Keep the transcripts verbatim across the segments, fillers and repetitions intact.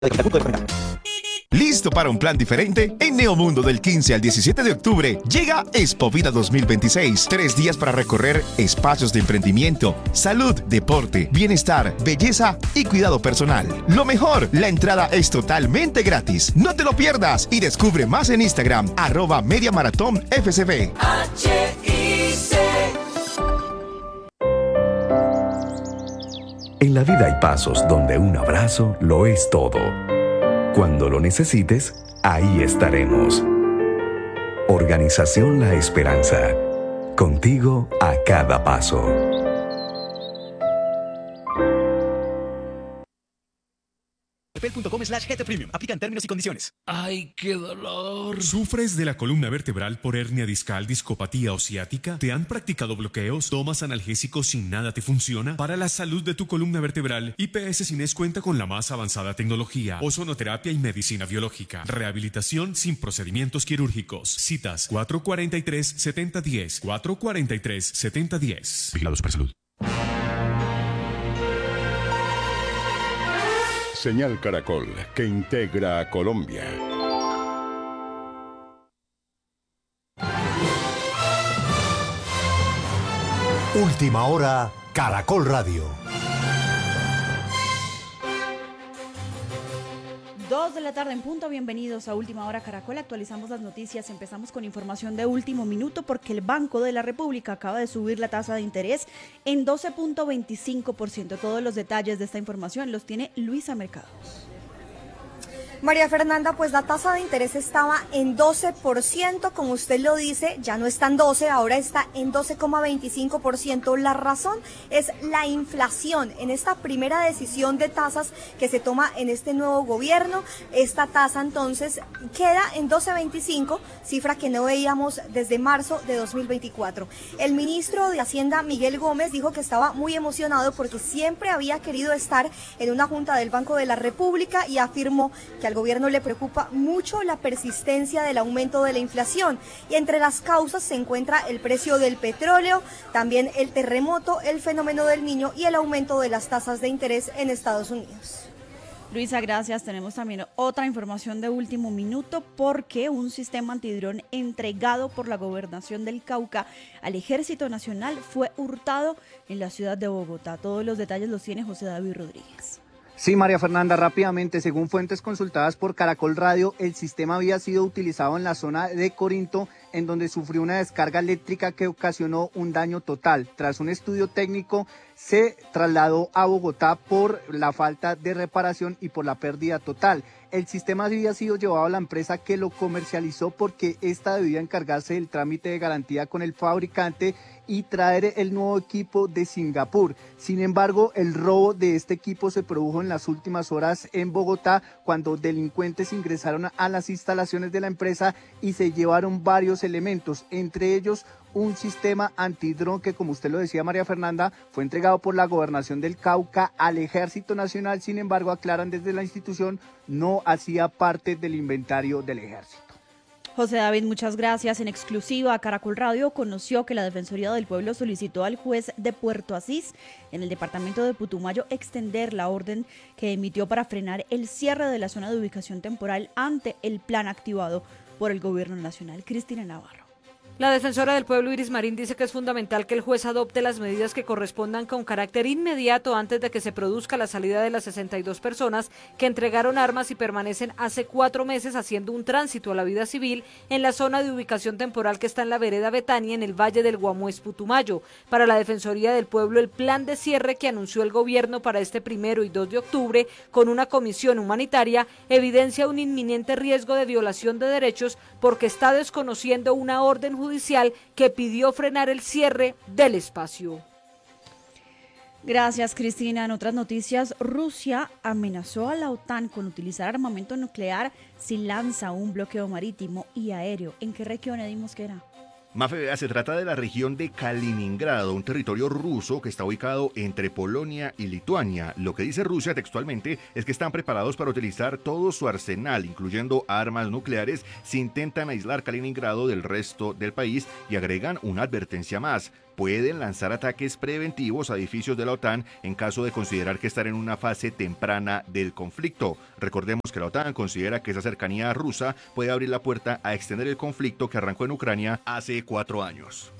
¿Listo para un plan diferente? En Neomundo del quince al diecisiete de octubre llega Expo Vida dos mil veintiséis. Tres días para recorrer espacios de emprendimiento, salud, deporte, bienestar, belleza y cuidado personal. Lo mejor, la entrada es totalmente gratis. No te lo pierdas y descubre más en Instagram, arroba Media Maratón F C B. H I C. En la vida hay pasos donde un abrazo lo es todo. Cuando lo necesites, ahí estaremos. Organización La Esperanza. Contigo a cada paso. Pet.com slash G T Premium. Aplican términos y condiciones. ¡Ay, qué dolor! ¿Sufres de la columna vertebral por hernia discal, discopatía o ciática? ¿Te han practicado bloqueos? ¿Tomas analgésicos sin nada te funciona? Para la salud de tu columna vertebral, I P S Cines cuenta con la más avanzada tecnología, ozonoterapia y medicina biológica. Rehabilitación sin procedimientos quirúrgicos. Citas cuatro cuatro tres, siete cero uno cero, cuatro cuatro tres, siete cero uno cero. Vigilado Supersalud. Señal Caracol, que integra a Colombia. Última hora, Caracol Radio. Dos de la tarde en punto, bienvenidos a Última Hora Caracol. Actualizamos las noticias, empezamos con información de último minuto porque el Banco de la República acaba de subir la tasa de interés en doce punto veinticinco por ciento. Todos los detalles de esta información los tiene Luisa Mercados. María Fernanda, pues la tasa de interés estaba en doce por ciento, como usted lo dice, ya no está en doce, ahora está en doce coma veinticinco por ciento. La razón es la inflación. En esta primera decisión de tasas que se toma en este nuevo gobierno, esta tasa entonces queda en doce coma veinticinco, cifra que no veíamos desde marzo de dos mil veinticuatro. El ministro de Hacienda, Miguel Gómez, dijo que estaba muy emocionado porque siempre había querido estar en una junta del Banco de la República y afirmó que al gobierno le preocupa mucho la persistencia del aumento de la inflación y entre las causas se encuentra el precio del petróleo, también el terremoto, el fenómeno del Niño y el aumento de las tasas de interés en Estados Unidos. Luisa, gracias. Tenemos también otra información de último minuto porque un sistema antidrón entregado por la Gobernación del Cauca al Ejército Nacional fue hurtado en la ciudad de Bogotá. Todos los detalles los tiene José David Rodríguez. Sí, María Fernanda, rápidamente, según fuentes consultadas por Caracol Radio, el sistema había sido utilizado en la zona de Corinto, en donde sufrió una descarga eléctrica que ocasionó un daño total. Tras un estudio técnico, se trasladó a Bogotá por la falta de reparación y por la pérdida total. El sistema había sido llevado a la empresa que lo comercializó porque ésta debía encargarse del trámite de garantía con el fabricante y traer el nuevo equipo de Singapur. Sin embargo, el robo de este equipo se produjo en las últimas horas en Bogotá, cuando delincuentes ingresaron a las instalaciones de la empresa y se llevaron varios elementos, entre ellos un sistema antidrón que, como usted lo decía, María Fernanda, fue entregado por la Gobernación del Cauca al Ejército Nacional. Sin embargo, aclaran desde la institución, no hacía parte del inventario del Ejército. José David, muchas gracias. En exclusiva, Caracol Radio conoció que la Defensoría del Pueblo solicitó al juez de Puerto Asís, en el departamento de Putumayo, extender la orden que emitió para frenar el cierre de la zona de ubicación temporal ante el plan activado por el Gobierno Nacional. Cristina Navarro. La defensora del pueblo, Iris Marín, dice que es fundamental que el juez adopte las medidas que correspondan con carácter inmediato antes de que se produzca la salida de las sesenta y dos personas que entregaron armas y permanecen hace cuatro meses haciendo un tránsito a la vida civil en la zona de ubicación temporal que está en la vereda Betania, en el Valle del Guamués, Putumayo. Para la Defensoría del Pueblo, el plan de cierre que anunció el gobierno para este primero y dos de octubre con una comisión humanitaria evidencia un inminente riesgo de violación de derechos porque está desconociendo una orden judicial que pidió frenar el cierre del espacio. Gracias, Cristina. En otras noticias, Rusia amenazó a la OTAN con utilizar armamento nuclear si lanza un bloqueo marítimo y aéreo. ¿En qué región, Eddy Mosquera? Mafe, se trata de la región de Kaliningrado, un territorio ruso que está ubicado entre Polonia y Lituania. Lo que dice Rusia textualmente es que están preparados para utilizar todo su arsenal, incluyendo armas nucleares, si intentan aislar Kaliningrado del resto del país, y agregan una advertencia más. pueden lanzar ataques preventivos a edificios de la OTAN en caso de considerar que están en una fase temprana del conflicto. Recordemos que la OTAN considera que esa cercanía rusa puede abrir la puerta a extender el conflicto que arrancó en Ucrania hace cuatro años.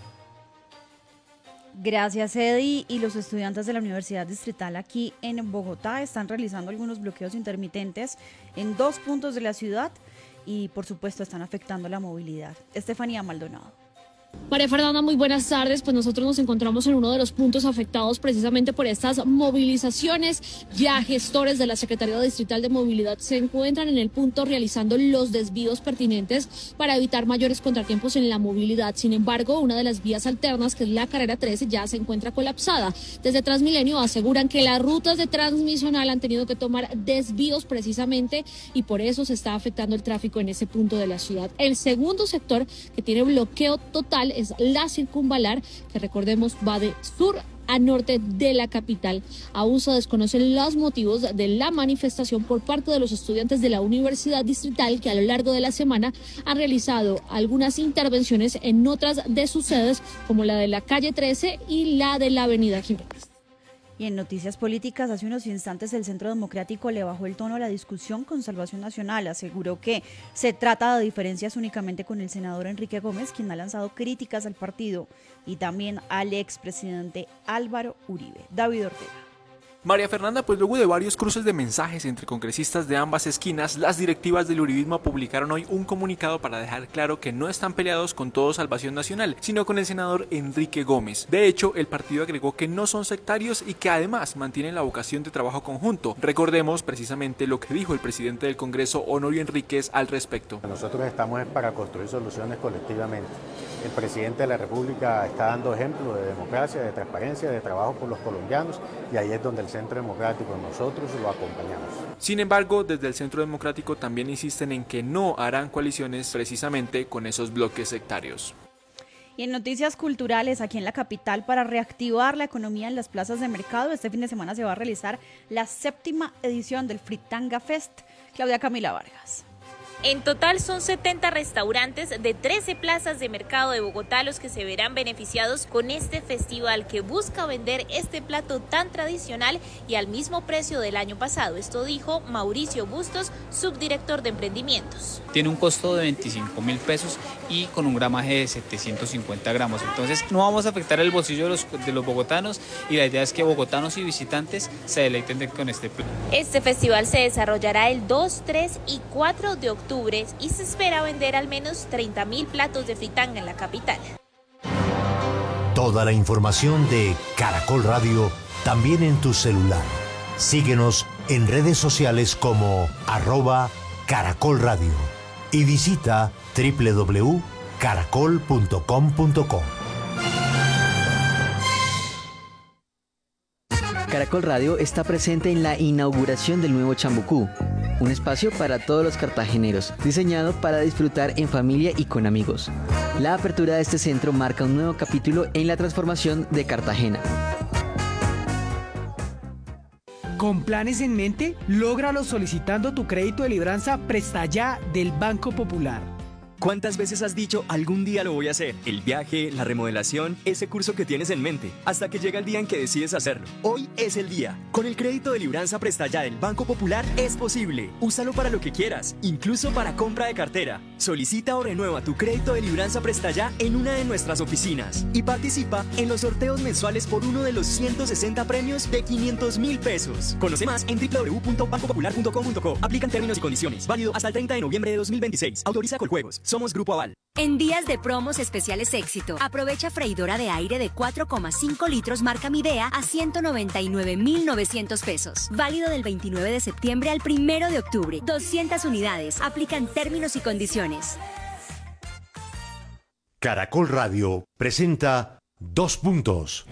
Gracias, Eddie. Y los estudiantes de la Universidad Distrital aquí en Bogotá están realizando algunos bloqueos intermitentes en dos puntos de la ciudad y, por supuesto, están afectando la movilidad. Estefanía Maldonado. María Fernanda, muy buenas tardes. Pues nosotros nos encontramos en uno de los puntos afectados precisamente por estas movilizaciones. Ya gestores de la Secretaría Distrital de Movilidad se encuentran en el punto realizando los desvíos pertinentes para evitar mayores contratiempos en la movilidad. Sin embargo, una de las vías alternas, que es la carrera trece, ya se encuentra colapsada. Desde Transmilenio aseguran que las rutas de Transmisional han tenido que tomar desvíos precisamente y por eso se está afectando el tráfico en ese punto de la ciudad. El segundo sector que tiene bloqueo total es la circunvalar, que recordemos va de sur a norte de la capital. Aún se desconocen los motivos de la manifestación por parte de los estudiantes de la Universidad Distrital, que a lo largo de la semana han realizado algunas intervenciones en otras de sus sedes, como la de la calle trece y la de la avenida Jiménez. Y en noticias políticas, hace unos instantes el Centro Democrático le bajó el tono a la discusión con Salvación Nacional. Aseguró que se trata de diferencias únicamente con el senador Enrique Gómez, quien ha lanzado críticas al partido, y también al expresidente Álvaro Uribe. David Ortega. María Fernanda, pues luego de varios cruces de mensajes entre congresistas de ambas esquinas, las directivas del uribismo publicaron hoy un comunicado para dejar claro que no están peleados con todo Salvación Nacional, sino con el senador Enrique Gómez. De hecho, el partido agregó que no son sectarios y que además mantienen la vocación de trabajo conjunto. Recordemos precisamente lo que dijo el presidente del Congreso, Honorio Enríquez, al respecto. Nosotros estamos para construir soluciones colectivamente. El presidente de la República está dando ejemplo de democracia, de transparencia, de trabajo por los colombianos, y ahí es donde el Centro Democrático, nosotros lo acompañamos. Sin embargo, desde el Centro Democrático también insisten en que no harán coaliciones precisamente con esos bloques sectarios. Y en noticias culturales, aquí en la capital, para reactivar la economía en las plazas de mercado, este fin de semana se va a realizar la séptima edición del Fritanga Fest. Claudia Camila Vargas. En total son setenta restaurantes de trece plazas de mercado de Bogotá los que se verán beneficiados con este festival que busca vender este plato tan tradicional y al mismo precio del año pasado. Esto dijo Mauricio Bustos, subdirector de emprendimientos. Tiene un costo de veinticinco mil pesos y con un gramaje de setecientos cincuenta gramos. Entonces no vamos a afectar el bolsillo de los, de los bogotanos y la idea es que bogotanos y visitantes se deleiten con este plato. Este festival se desarrollará el dos, tres y cuatro de octubre. Y se espera vender al menos treinta mil platos de fritanga en la capital. Toda la información de Caracol Radio también en tu celular. Síguenos en redes sociales como arroba Caracol Radio y visita doble u doble u doble u punto caracol punto com punto co. Caracol Radio está presente en la inauguración del nuevo Chambucú, un espacio para todos los cartageneros, diseñado para disfrutar en familia y con amigos. La apertura de este centro marca un nuevo capítulo en la transformación de Cartagena. Con planes en mente, lógralo solicitando tu crédito de libranza Presta Ya del Banco Popular. ¿Cuántas veces has dicho algún día lo voy a hacer? El viaje, la remodelación, ese curso que tienes en mente, hasta que llega el día en que decides hacerlo. Hoy es el día. Con el crédito de libranza Presta Ya del Banco Popular es posible. Úsalo para lo que quieras, incluso para compra de cartera. Solicita o renueva tu crédito de libranza Presta Ya en una de nuestras oficinas y participa en los sorteos mensuales por uno de los ciento sesenta premios de quinientos mil pesos. Conoce más en doble u doble u doble u punto banco popular punto com punto co. Aplican términos y condiciones. Válido hasta el treinta de noviembre de dos mil veintiséis. Autoriza Coljuegos. Somos Grupo Aval. En días de promos especiales Éxito, aprovecha freidora de aire de cuatro coma cinco litros marca Midea a ciento noventa y nueve mil novecientos pesos. Válido del veintinueve de septiembre al primero de octubre. doscientas unidades. Aplican términos y condiciones. Caracol Radio presenta Dos Puntos.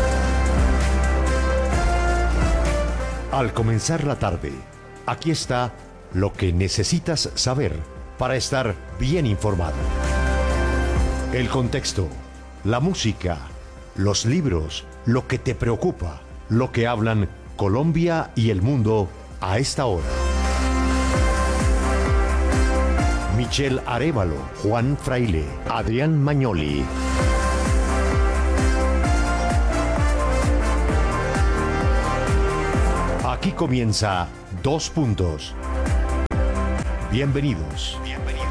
Al comenzar la tarde, aquí está lo que necesitas saber para estar bien informado. El contexto, la música, los libros, lo que te preocupa, lo que hablan Colombia y el mundo a esta hora. Michelle Arévalo, Juan Fraile, Adrián Magnoli. comienza Dos Puntos. Bienvenidos.